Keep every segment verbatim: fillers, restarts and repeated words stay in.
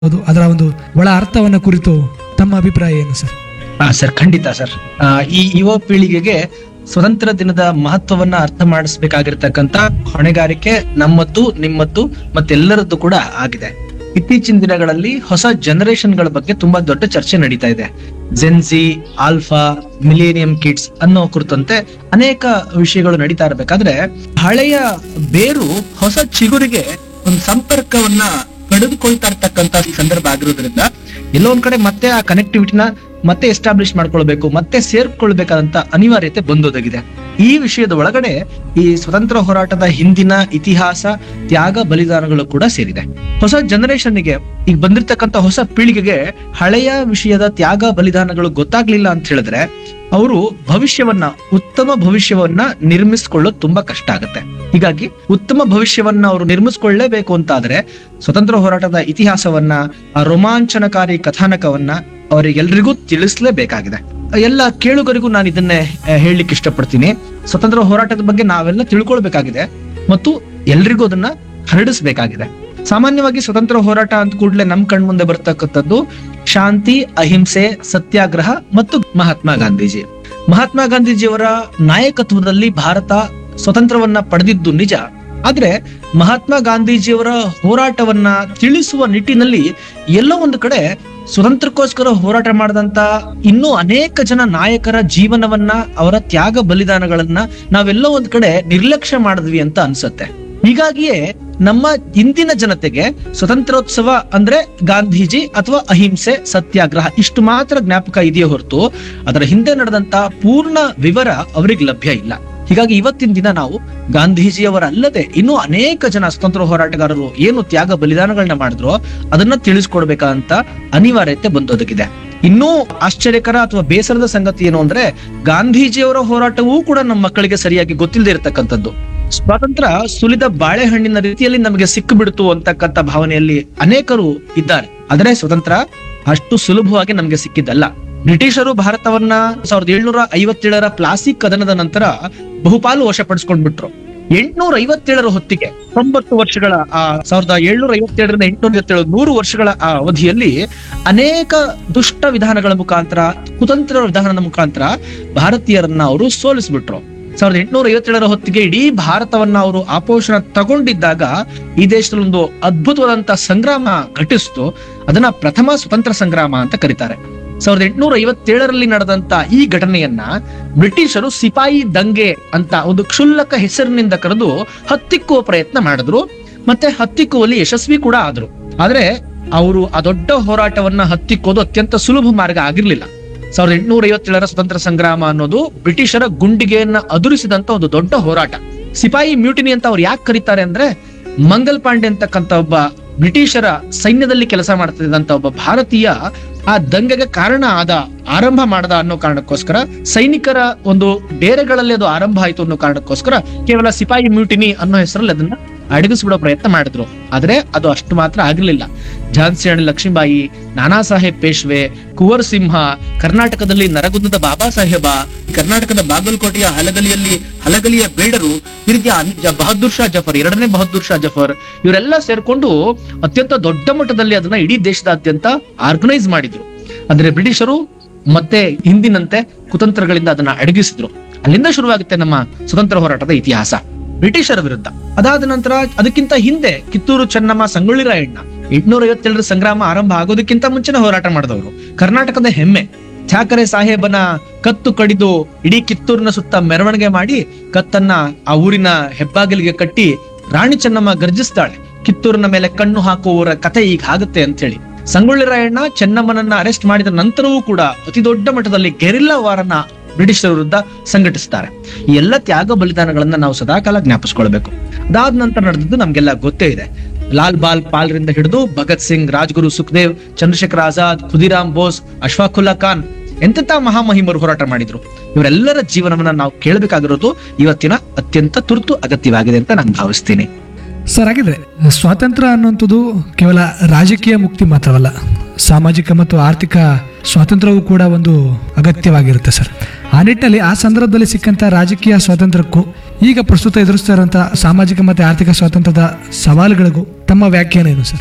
ಹೌದು, ಅದರ ಒಂದು ಒಳ ಅರ್ಥವನ್ನ ಕುರಿತು ತಮ್ಮ ಅಭಿಪ್ರಾಯ ಏನು ಸರ್? ಹಾ ಸರ್, ಖಂಡಿತ ಸರ್. ಆ, ಈ ಯುವ ಪೀಳಿಗೆಗೆ ಸ್ವತಂತ್ರ ದಿನದ ಮಹತ್ವವನ್ನ ಅರ್ಥ ಮಾಡಿಸ್ಬೇಕಾಗಿರ್ತಕ್ಕಂತ ಹೊಣೆಗಾರಿಕೆ ನಮ್ಮದ್ದು, ನಿಮ್ಮದ್ದು ಮತ್ತೆಲ್ಲರದ್ದು ಕೂಡ ಆಗಿದೆ. ಇತ್ತೀಚಿನ ದಿನಗಳಲ್ಲಿ ಹೊಸ ಜನರೇಷನ್ ಗಳ ಬಗ್ಗೆ ತುಂಬಾ ದೊಡ್ಡ ಚರ್ಚೆ ನಡೀತಾ ಇದೆ. ಜೆನ್ಸಿ, ಆಲ್ಫಾ, ಮಿಲೇನಿಯಂ ಕಿಡ್ಸ್ ಅನ್ನೋ ಕುರಿತಂತೆ ಅನೇಕ ವಿಷಯಗಳು ನಡೀತಾ ಇರಬೇಕಾದ್ರೆ ಹಳೆಯ ಬೇರು ಹೊಸ ಚಿಗುರಿಗೆ ಒಂದು ಸಂಪರ್ಕವನ್ನ ಕಡಿದುಕೊಳ್ತಾ ಇರ್ತಕ್ಕಂತ ಸಂದರ್ಭ ಆಗಿರೋದ್ರಿಂದ ಎಲ್ಲೋ ಒಂದ್ ಕಡೆ ಮತ್ತೆ ಆ ಕನೆಕ್ಟಿವಿಟಿನ ಮತ್ತೆ ಎಸ್ಟಾಬ್ಲಿಷ್ ಮಾಡ್ಕೊಳ್ಬೇಕು, ಮತ್ತೆ ಸೇರ್ಕೊಳ್ಬೇಕಾದಂತ ಅನಿವಾರ್ಯತೆ ಬಂದೊದಗಿದೆ. ಈ ವಿಷಯದ ಒಳಗಡೆ ಈ ಸ್ವತಂತ್ರ ಹೋರಾಟದ ಹಿಂದಿನ ಇತಿಹಾಸ, ತ್ಯಾಗ, ಬಲಿದಾನಗಳು ಕೂಡ ಸೇರಿದೆ. ಹೊಸ ಜನರೇಷನ್ಗೆ ಈಗ ಬಂದಿರ್ತಕ್ಕಂಥ ಹೊಸ ಪೀಳಿಗೆಗೆ ಹಳೆಯ ವಿಷಯದ ತ್ಯಾಗ, ಬಲಿದಾನಗಳು ಗೊತ್ತಾಗ್ಲಿಲ್ಲ ಅಂತ ಹೇಳಿದ್ರೆ ಅವರು ಭವಿಷ್ಯವನ್ನ, ಉತ್ತಮ ಭವಿಷ್ಯವನ್ನ ನಿರ್ಮಿಸ್ಕೊಳ್ಳೋದು ತುಂಬಾ ಕಷ್ಟ ಆಗುತ್ತೆ. ಹೀಗಾಗಿ ಉತ್ತಮ ಭವಿಷ್ಯವನ್ನ ಅವರು ನಿರ್ಮಿಸ್ಕೊಳ್ಳೇಬೇಕು ಅಂತಾದ್ರೆ ಸ್ವತಂತ್ರ ಹೋರಾಟದ ಇತಿಹಾಸವನ್ನ, ಆ ರೋಮಾಂಚನಕಾರಿ ಕಥಾನಕವನ್ನ ಅವರಿಗೆಲ್ರಿಗೂ ತಿಳಿಸ್ಲೇಬೇಕಾಗಿದೆ. ಎಲ್ಲ ಕೇಳುಗರಿಗೂ ನಾನು ಇದನ್ನೇ ಹೇಳಲಿಕ್ಕೆ ಇಷ್ಟಪಡ್ತೀನಿ. ಸ್ವತಂತ್ರ ಹೋರಾಟದ ಬಗ್ಗೆ ನಾವೆಲ್ಲ ತಿಳ್ಕೊಳ್ಬೇಕಾಗಿದೆ ಮತ್ತು ಎಲ್ರಿಗೂ ಅದನ್ನ ಹರಡಿಸ್ಬೇಕಾಗಿದೆ. ಸಾಮಾನ್ಯವಾಗಿ ಸ್ವತಂತ್ರ ಹೋರಾಟ ಅಂತ ಕೂಡಲೇ ನಮ್ ಕಣ್ ಮುಂದೆ ಬರ್ತಕ್ಕಂಥದ್ದು ಶಾಂತಿ, ಅಹಿಂಸೆ, ಸತ್ಯಾಗ್ರಹ ಮತ್ತು ಮಹಾತ್ಮ ಗಾಂಧೀಜಿ. ಮಹಾತ್ಮ ಗಾಂಧೀಜಿಯವರ ನಾಯಕತ್ವದಲ್ಲಿ ಭಾರತ ಸ್ವತಂತ್ರವನ್ನ ಪಡೆದಿದ್ದು ನಿಜ. ಆದ್ರೆ ಮಹಾತ್ಮ ಗಾಂಧೀಜಿಯವರ ಹೋರಾಟವನ್ನ ತಿಳಿಸುವ ನಿಟ್ಟಿನಲ್ಲಿ ಎಲ್ಲೋ ಒಂದು ಕಡೆ ಸ್ವತಂತ್ರಕ್ಕೋಸ್ಕರ ಹೋರಾಟ ಮಾಡಿದಂತ ಇನ್ನೂ ಅನೇಕ ಜನ ನಾಯಕರ ಜೀವನವನ್ನ, ಅವರ ತ್ಯಾಗ ಬಲಿದಾನಗಳನ್ನ ನಾವೆಲ್ಲೋ ಒಂದ್ ಕಡೆ ನಿರ್ಲಕ್ಷ್ಯ ಮಾಡಿದ್ವಿ ಅಂತ ಅನ್ಸುತ್ತೆ. ಹೀಗಾಗಿಯೇ ನಮ್ಮ ಇಂದಿನ ಜನತೆಗೆ ಸ್ವತಂತ್ರೋತ್ಸವ ಅಂದ್ರೆ ಗಾಂಧೀಜಿ ಅಥವಾ ಅಹಿಂಸೆ, ಸತ್ಯಾಗ್ರಹ ಇಷ್ಟು ಮಾತ್ರ ಜ್ಞಾಪಕ ಇದೆಯೇ ಹೊರತು ಅದರ ಹಿಂದೆ ನಡೆದಂತ ಪೂರ್ಣ ವಿವರ ಅವರಿಗೆ ಲಭ್ಯ ಇಲ್ಲ. ಹೀಗಾಗಿ ಇವತ್ತಿನ ದಿನ ನಾವು ಗಾಂಧೀಜಿಯವರಲ್ಲದೆ ಇನ್ನೂ ಅನೇಕ ಜನ ಸ್ವತಂತ್ರ ಹೋರಾಟಗಾರರು ಏನು ತ್ಯಾಗ ಬಲಿದಾನಗಳನ್ನ ಮಾಡಿದ್ರು ಅದನ್ನ ತಿಳಿಸ್ಕೊಡ್ಬೇಕಂತ ಅನಿವಾರ್ಯತೆ ಬಂದೊದಗಿದೆ. ಇನ್ನೂ ಆಶ್ಚರ್ಯಕರ ಅಥವಾ ಬೇಸರದ ಸಂಗತಿ ಏನು ಅಂದ್ರೆ ಗಾಂಧೀಜಿಯವರ ಹೋರಾಟವೂ ಕೂಡ ನಮ್ಮ ಮಕ್ಕಳಿಗೆ ಸರಿಯಾಗಿ ಗೊತ್ತಿಲ್ಲದೆ ಇರತಕ್ಕಂಥದ್ದು. ಸ್ವಾತಂತ್ರ್ಯ ಸುಲಿದ ಬಾಳೆಹಣ್ಣಿನ ರೀತಿಯಲ್ಲಿ ನಮಗೆ ಸಿಕ್ಕು ಬಿಡ್ತು ಅಂತಕ್ಕಂಥ ಭಾವನೆಯಲ್ಲಿ ಅನೇಕರು ಇದ್ದಾರೆ. ಆದರೆ ಸ್ವತಂತ್ರ ಅಷ್ಟು ಸುಲಭವಾಗಿ ನಮ್ಗೆ ಸಿಕ್ಕಿದ್ದಲ್ಲ. ಬ್ರಿಟಿಷರು ಭಾರತವನ್ನ ಸಾವಿರದ ಏಳ್ನೂರ ಐವತ್ತೇಳರ ಪ್ಲಾಸಿ ಕದನದ ನಂತರ ಬಹುಪಾಲು ವಶಪಡಿಸ್ಕೊಂಡ್ಬಿಟ್ರು. ಎಂಟ್ನೂರ ಐವತ್ತೇಳರ ಹೊತ್ತಿಗೆ ತೊಂಬತ್ತು ವರ್ಷಗಳ ಆ ಸಾವಿರದ ಏಳ್ನೂರ ಐವತ್ತೇಳರಿಂದ ಎಂಟುನೂರ ಐವತ್ತೇಳು ನೂರು ವರ್ಷಗಳ ಆ ಅವಧಿಯಲ್ಲಿ ಅನೇಕ ದುಷ್ಟ ವಿಧಾನಗಳ ಮುಖಾಂತರ, ಕುತಂತ್ರ ವಿಧಾನದ ಮುಖಾಂತರ ಭಾರತೀಯರನ್ನ ಅವರು ಸೋಲಿಸ್ಬಿಟ್ರು. ಸಾವಿರದ ಎಂಟುನೂರ ಐವತ್ತೇಳರ ಹೊತ್ತಿಗೆ ಇಡೀ ಭಾರತವನ್ನ ಅವರು ಆಪೋಷಣ ತಗೊಂಡಿದ್ದಾಗ ಈ ದೇಶದಲ್ಲಿ ಒಂದು ಅದ್ಭುತವಾದಂತ ಸಂಗ್ರಾಮ ಘಟಿಸ್ತು. ಅದನ್ನ ಪ್ರಥಮ ಸ್ವತಂತ್ರ ಸಂಗ್ರಾಮ ಅಂತ ಕರೀತಾರೆ. ಸಾವಿರದ ಎಂಟುನೂರ ಐವತ್ತೇಳರಲ್ಲಿ ನಡೆದಂತ ಈ ಘಟನೆಯನ್ನ ಬ್ರಿಟಿಷರು ಸಿಪಾಯಿ ದಂಗೆ ಅಂತ ಒಂದು ಕ್ಷುಲ್ಲಕ ಹೆಸರಿನಿಂದ ಕರೆದು ಹತ್ತಿಕ್ಕುವ ಪ್ರಯತ್ನ ಮಾಡಿದ್ರು. ಮತ್ತೆ ಹತ್ತಿಕ್ಕುವಲ್ಲಿ ಯಶಸ್ವಿ ಕೂಡ ಆದ್ರು. ಆದ್ರೆ ಅವರು ಆ ದೊಡ್ಡ ಹೋರಾಟವನ್ನ ಹತ್ತಿಕ್ಕೋದು ಅತ್ಯಂತ ಸುಲಭ ಮಾರ್ಗ ಆಗಿರ್ಲಿಲ್ಲ. ಸಾವಿರದ ಎಂಟುನೂರ ಐವತ್ತೇಳರ ಸ್ವತಂತ್ರ ಸಂಗ್ರಾಮ ಅನ್ನೋದು ಬ್ರಿಟಿಷರ ಗುಂಡಿಗೆಯನ್ನ ಅದುರಿಸಿದಂತ ಒಂದು ದೊಡ್ಡ ಹೋರಾಟ. ಸಿಪಾಯಿ ಮ್ಯೂಟಿನಿ ಅಂತ ಅವ್ರು ಯಾಕೆ ಕರೀತಾರೆ ಅಂದ್ರೆ ಮಂಗಲ್ ಪಾಂಡೆ ಅಂತಕ್ಕಂಥ ಒಬ್ಬ ಬ್ರಿಟಿಷರ ಸೈನ್ಯದಲ್ಲಿ ಕೆಲಸ ಮಾಡ್ತಿದ್ದಂತ ಒಬ್ಬ ಭಾರತೀಯ ಆ ದಂಗೆಗೆ ಕಾರಣ ಆದ, ಆರಂಭ ಮಾಡದ ಅನ್ನೋ ಕಾರಣಕ್ಕೋಸ್ಕರ, ಸೈನಿಕರ ಒಂದು ಡೇರೆಗಳಲ್ಲಿ ಅದು ಆರಂಭ ಆಯ್ತು ಅನ್ನೋ ಕಾರಣಕ್ಕೋಸ್ಕರ ಕೇವಲ ಸಿಪಾಯಿ ಮ್ಯೂಟಿನಿ ಅನ್ನೋ ಹೆಸರಲ್ಲಿ ಅದನ್ನ ಅಡಗಿಸ್ಬಿಡೋ ಪ್ರಯತ್ನ ಮಾಡಿದ್ರು. ಆದ್ರೆ ಅದು ಅಷ್ಟು ಮಾತ್ರ ಆಗಿರ್ಲಿಲ್ಲ. ಝಾನ್ಸಿ ರಾಣಿ ಲಕ್ಷ್ಮೀಬಾಯಿ, ನಾನಾ ಸಾಹೇಬ್ ಪೇಶ್ವೆ, ಕುವರ್ ಸಿಂಹ, ಕರ್ನಾಟಕದಲ್ಲಿ ನರಗುಂದದ ಬಾಬಾ ಸಾಹೇಬ, ಕರ್ನಾಟಕದ ಬಾಗಲಕೋಟೆಯ ಹಲಗಲಿಯಲ್ಲಿ ಹಲಗಲಿಯ ಬೇಡರು, ಈ ರೀತಿಯ ಬಹದ್ದೂರ್ ಶಾ ಜಫರ್, ಎರಡನೇ ಬಹದ್ದೂರ್ ಶಾ ಜಫರ್, ಇವರೆಲ್ಲ ಸೇರ್ಕೊಂಡು ಅತ್ಯಂತ ದೊಡ್ಡ ಮಟ್ಟದಲ್ಲಿ ಅದನ್ನ ಇಡೀ ದೇಶದಾದ್ಯಂತ ಆರ್ಗನೈಸ್ ಮಾಡಿದ್ರು. ಅಂದ್ರೆ ಬ್ರಿಟಿಷರು ಮತ್ತೆ ಹಿಂದಿನಂತೆ ಕುತಂತ್ರಗಳಿಂದ ಅದನ್ನ ಅಡಗಿಸಿದ್ರು. ಅಲ್ಲಿಂದ ಶುರುವಾಗುತ್ತೆ ನಮ್ಮ ಸ್ವತಂತ್ರ ಹೋರಾಟದ ಇತಿಹಾಸ ಬ್ರಿಟಿಷರ ವಿರುದ್ಧ. ಅದಾದ ನಂತರ ಅದಕ್ಕಿಂತ ಹಿಂದೆ ಕಿತ್ತೂರು ಚೆನ್ನಮ್ಮ, ಸಂಗೊಳ್ಳಿ ರಾಯಣ್ಣ ಎಂಟುನೂರ ಐವತ್ತೇಳರ ಸಂಗ್ರಾಮ ಆರಂಭ ಆಗೋದಕ್ಕಿಂತ ಮುಂಚೆನೆ ಹೋರಾಟ ಮಾಡಿದವರು. ಕರ್ನಾಟಕದ ಹೆಮ್ಮೆ ಠಾಕರೆ ಸಾಹೇಬನ ಕತ್ತು ಕಡಿದು ಇಡೀ ಕಿತ್ತೂರಿನ ಸುತ್ತ ಮೆರವಣಿಗೆ ಮಾಡಿ ಕತ್ತನ್ನ ಆ ಊರಿನ ಹೆಬ್ಬಾಗಿಲಿಗೆ ಕಟ್ಟಿ ರಾಣಿ ಚೆನ್ನಮ್ಮ ಗರ್ಜಿಸ್ತಾಳೆ, ಕಿತ್ತೂರಿನ ಮೇಲೆ ಕಣ್ಣು ಹಾಕುವವರ ಕಥೆ ಈಗ ಆಗುತ್ತೆ ಅಂತ ಹೇಳಿ. ಸಂಗೊಳ್ಳಿ ರಾಯಣ್ಣ ಚೆನ್ನಮ್ಮನನ್ನ ಅರೆಸ್ಟ್ ಮಾಡಿದ ನಂತರವೂ ಕೂಡ ಅತಿ ದೊಡ್ಡ ಮಟ್ಟದಲ್ಲಿ ಗೆರಿಲ್ಲಾ ವಾರನ್ನ ಬ್ರಿಟಿಷರ ವಿರುದ್ಧ ಸಂಘಟಿಸ್ತಾರೆ. ಈ ಎಲ್ಲ ತ್ಯಾಗ ಬಲಿದಾನಗಳನ್ನ ನಾವು ಸದಾಕಾಲ ಜ್ಞಾಪಿಸ್ಕೊಳ್ಬೇಕು. ಅದಾದ ನಂತರ ನಡೆದಿದ್ದು ನಮ್ಗೆಲ್ಲ ಗೊತ್ತೇ ಇದೆ. ಲಾಲ್ ಬಾಲ್ ಪಾಲ್ರಿಂದ ಹಿಡಿದು ಭಗತ್ ಸಿಂಗ್, ರಾಜ್ಗುರು ಸುಖದೇವ್, ಚಂದ್ರಶೇಖರ್ ಆಜಾದ್, ಖುದಿರಾಮ್ ಬೋಸ್, ಅಶ್ಫಾಕುಲ್ಲಾ ಖಾನ್ ಎಂತೆಂತ ಮಹಾಮಹಿಮರು ಹೋರಾಟ ಮಾಡಿದ್ರು. ಇವರೆಲ್ಲರ ಜೀವನವನ್ನ ನಾವು ಕೇಳಬೇಕಾಗಿರೋದು ಇವತ್ತಿನ ಅತ್ಯಂತ ತುರ್ತು ಅಗತ್ಯವಾಗಿದೆ ಅಂತ ನಾನು ಭಾವಿಸ್ತೀನಿ. ಸರ್, ಹಾಗಿದ್ರೆ ಸ್ವಾತಂತ್ರ್ಯ ಅನ್ನುವಂಥದ್ದು ಕೇವಲ ರಾಜಕೀಯ ಮುಕ್ತಿ ಮಾತ್ರವಲ್ಲ, ಸಾಮಾಜಿಕ ಮತ್ತು ಆರ್ಥಿಕ ಸ್ವಾತಂತ್ರ್ಯವೂ ಕೂಡ ಒಂದು ಅಗತ್ಯವಾಗಿರುತ್ತೆ ಸರ್. ಆ ನಿಟ್ಟಿನಲ್ಲಿ ಆ ಸಂದರ್ಭದಲ್ಲಿ ಸಿಕ್ಕಂತ ರಾಜಕೀಯ ಸ್ವಾತಂತ್ರ್ಯಕ್ಕೂ ಈಗ ಪ್ರಸ್ತುತ ಎದುರಿಸ್ತಾ ಇರುವಂತಹ ಸಾಮಾಜಿಕ ಮತ್ತು ಆರ್ಥಿಕ ಸ್ವಾತಂತ್ರ್ಯದ ಸವಾಲುಗಳಿಗೂ ತಮ್ಮ ವ್ಯಾಖ್ಯಾನ ಏನು ಸರ್?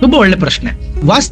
ತುಂಬಾ ಒಳ್ಳೆ ಪ್ರಶ್ನೆ.